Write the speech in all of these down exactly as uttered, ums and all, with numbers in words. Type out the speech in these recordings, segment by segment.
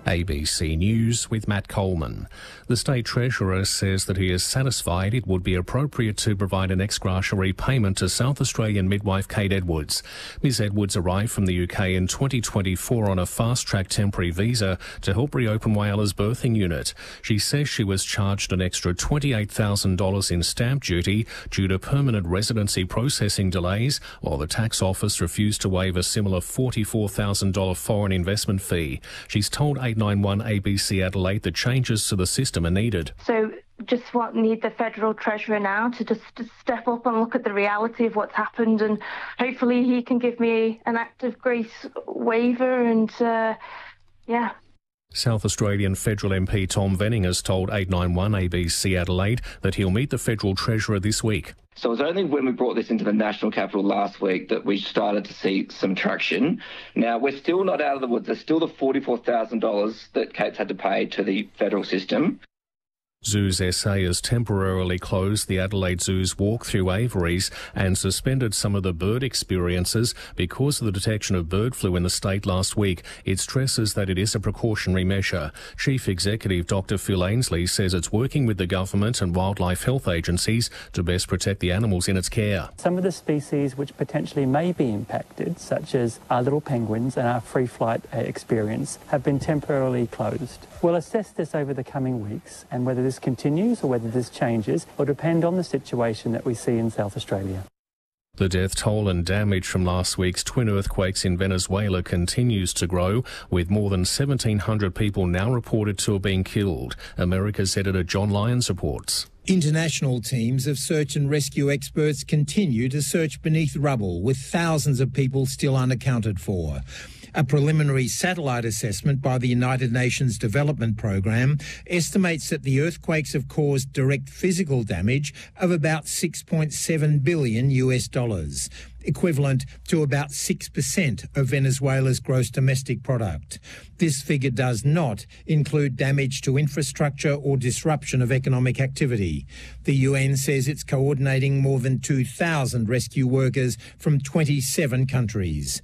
A B C News with Matt Coleman. The State Treasurer says that he is satisfied it would be appropriate to provide an ex gratia repayment to South Australian midwife Kate Edwards. Miss Edwards arrived from the U K in twenty twenty-four on a fast-track temporary visa to help reopen Whyala's birthing unit. She says she was charged an extra twenty-eight thousand dollars in stamp duty due to permanent residency processing delays, while the tax office refused to waive a similar forty-four thousand dollars foreign investment fee. She's told eight ninety-one A B C Adelaide that changes to the system are needed. So just want need the Federal Treasurer now to just to step up and look at the reality of what's happened, and hopefully he can give me an act of grace waiver and, uh, yeah. South Australian Federal M P Tom Venning has told eight ninety-one A B C Adelaide that he'll meet the Federal Treasurer this week. So it was only when we brought this into the national capital last week that we started to see some traction. Now, we're still not out of the woods. There's still the forty-four thousand dollars that Kate's had to pay to the federal system. Zoos S A has temporarily closed the Adelaide Zoo's walk through aviaries and suspended some of the bird experiences because of the detection of bird flu in the state last week. It stresses that it is a precautionary measure. Chief Executive Doctor Phil Ainsley says it's working with the government and wildlife health agencies to best protect the animals in its care. Some of the species which potentially may be impacted, such as our little penguins and our free flight experience, have been temporarily closed. We'll assess this over the coming weeks, and whether this continues or whether this changes will depend on the situation that we see in South Australia. The death toll and damage from last week's twin earthquakes in Venezuela continues to grow, with more than seventeen hundred people now reported to have been killed. America's editor John Lyons reports. International teams of search and rescue experts continue to search beneath rubble, with thousands of people still unaccounted for. A preliminary satellite assessment by the United Nations Development Programme estimates that the earthquakes have caused direct physical damage of about six point seven billion US dollars, equivalent to about six percent of Venezuela's gross domestic product. This figure does not include damage to infrastructure or disruption of economic activity. The U N says it's coordinating more than two thousand rescue workers from twenty-seven countries.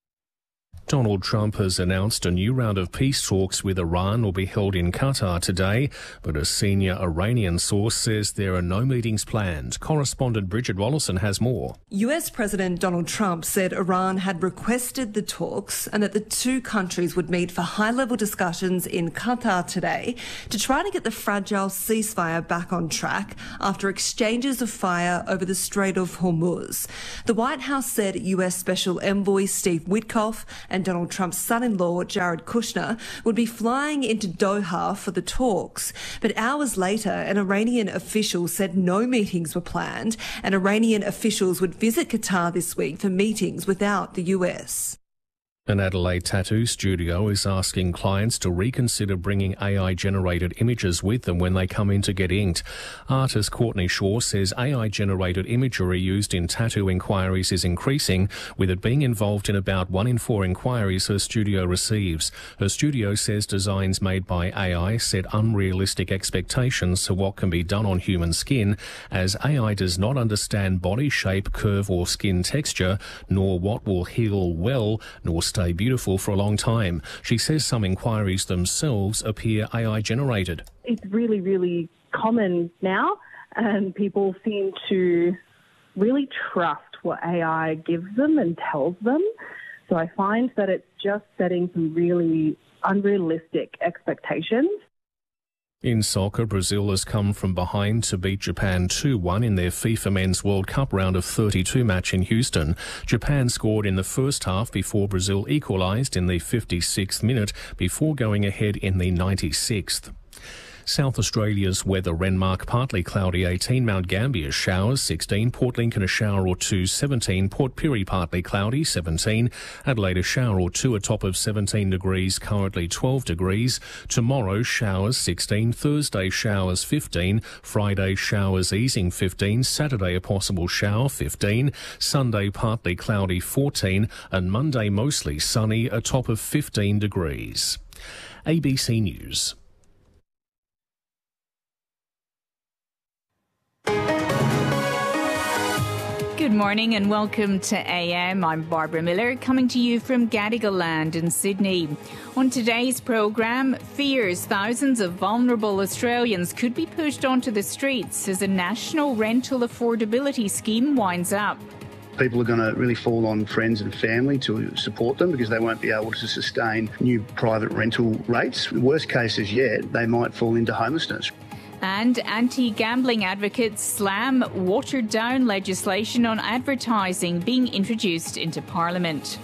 Donald Trump has announced a new round of peace talks with Iran will be held in Qatar today, but a senior Iranian source says there are no meetings planned. Correspondent Bridget Wallison has more. U S President Donald Trump said Iran had requested the talks and that the two countries would meet for high-level discussions in Qatar today to try to get the fragile ceasefire back on track after exchanges of fire over the Strait of Hormuz. The White House said U S Special Envoy Steve Witkoff and Donald Trump's son-in-law, Jared Kushner, would be flying into Doha for the talks. But hours later, an Iranian official said no meetings were planned, and Iranian officials would visit Qatar this week for meetings without the U S. An Adelaide tattoo studio is asking clients to reconsider bringing A I-generated images with them when they come in to get inked. Artist Courtney Shaw says A I-generated imagery used in tattoo inquiries is increasing, with it being involved in about one in four inquiries her studio receives. Her studio says designs made by A I set unrealistic expectations to what can be done on human skin, as A I does not understand body shape, curve or skin texture, nor what will heal well, nor stay beautiful for a long time. She says some inquiries themselves appear A I-generated. It's really, really common now, and people seem to really trust what A I gives them and tells them. So I find that it's just setting some really unrealistic expectations. In soccer, Brazil has come from behind to beat Japan two one in their FIFA Men's World Cup round of thirty-two match in Houston. Japan scored in the first half before Brazil equalised in the fifty-sixth minute before going ahead in the ninety-sixth. South Australia's weather: Renmark partly cloudy eighteen, Mount Gambier showers sixteen, Port Lincoln a shower or two seventeen, Port Pirie partly cloudy seventeen, Adelaide a shower or two, a top of seventeen degrees, currently twelve degrees. Tomorrow showers sixteen, Thursday showers fifteen, Friday showers easing fifteen, Saturday a possible shower fifteen, Sunday partly cloudy fourteen, and Monday mostly sunny, a top of fifteen degrees. A B C News. Good Good morning and welcome to A M. I'm Barbara Miller, coming to you from Gadigal Land in Sydney. On today's programme, fears thousands of vulnerable Australians could be pushed onto the streets as a national rental affordability scheme winds up. People are going to really fall on friends and family to support them because they won't be able to sustain new private rental rates. Worst cases yet, they might fall into homelessness. And anti-gambling advocates slam watered-down legislation on advertising being introduced into Parliament.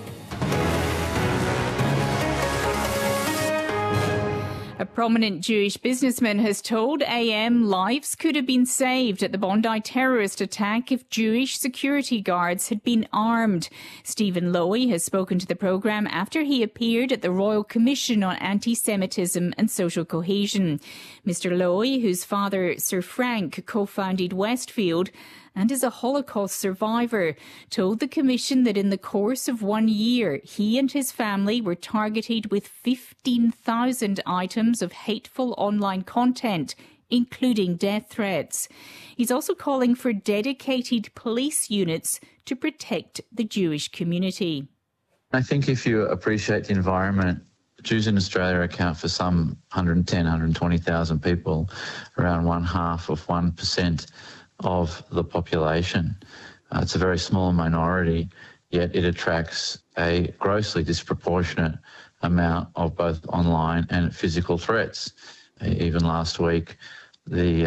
A prominent Jewish businessman has told A M lives could have been saved at the Bondi terrorist attack if Jewish security guards had been armed. Stephen Lowy has spoken to the programme after he appeared at the Royal Commission on Anti-Semitism and Social Cohesion. Mister Lowy, whose father, Sir Frank, co-founded Westfield and is a Holocaust survivor, told the Commission that in the course of one year, he and his family were targeted with fifteen thousand items of hateful online content, including death threats. He's also calling for dedicated police units to protect the Jewish community. I think if you appreciate the environment, Jews in Australia account for some one hundred ten, one hundred twenty thousand people, around one half of one percent of the population. Uh, it's a very small minority, yet it attracts a grossly disproportionate amount of both online and physical threats. Even last week, the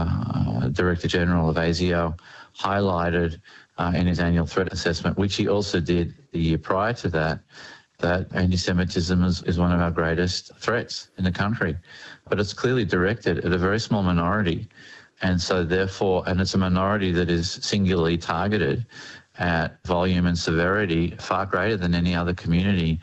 uh, Director General of ASIO highlighted uh, in his annual threat assessment, which he also did the year prior to that, that anti-Semitism is, is one of our greatest threats in the country. But it's clearly directed at a very small minority. And so therefore, and it's a minority that is singularly targeted at volume and severity far greater than any other community.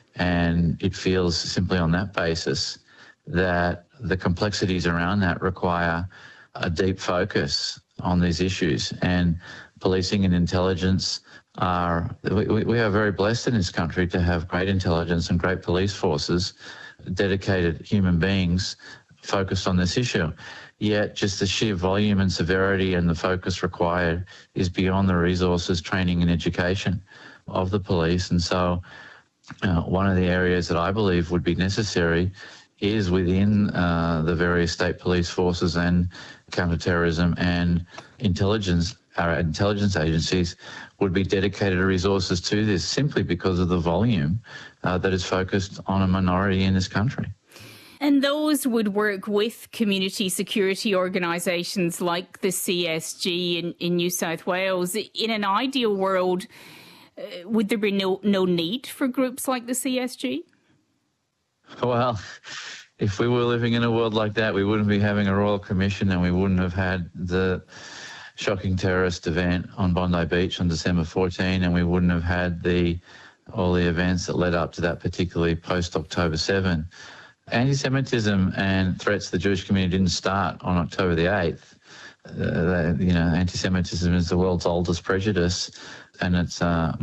And it feels simply on that basis that the complexities around that require a deep focus on these issues. And policing and intelligence are, we, we are very blessed in this country to have great intelligence and great police forces, dedicated human beings focused on this issue. Yet just the sheer volume and severity and the focus required is beyond the resources, training and education of the police. And so uh, one of the areas that I believe would be necessary is within uh, the various state police forces and counterterrorism and intelligence, our intelligence agencies would be dedicated resources to this simply because of the volume uh, that is focused on a minority in this country. And those would work with community security organisations like the C S G in, in New South Wales. In an ideal world, uh, would there be no, no need for groups like the C S G? Well, if we were living in a world like that, we wouldn't be having a Royal Commission and we wouldn't have had the shocking terrorist event on Bondi Beach on December fourteenth, and we wouldn't have had the all the events that led up to that, particularly post-October seventh. Anti-Semitism and threats to the Jewish community didn't start on October the eighth. Uh, you know, anti-Semitism is the world's oldest prejudice, and it's uh,